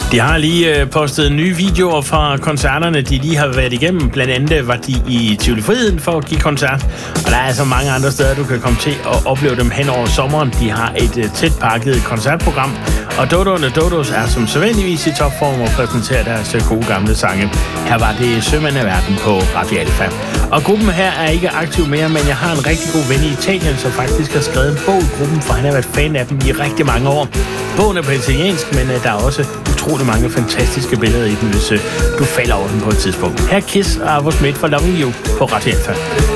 De har lige postet nye videoer fra koncerterne, de lige har været igennem. Blandt andet var de i Tivoli Friheden for at give koncert. Og der er altså mange andre steder, du kan komme til at opleve dem hen over sommeren. De har et tæt pakket koncertprogram. Og Dodoene Dodos er som sædvanligvis i topform og præsenterer deres gode gamle sange. Her var det Sømand af Verden på Radio Alfa. Og gruppen her er ikke aktiv mere, men jeg har en rigtig god ven i Italien, som faktisk har skrevet en bog i gruppen, for han har været fan af dem i rigtig mange år. Bogen er på italiensk, men der er også utrolig mange fantastiske billeder i den, hvis du falder over den på et tidspunkt. Her Kiss og Avos Midt for Loving You på Radio Alfa.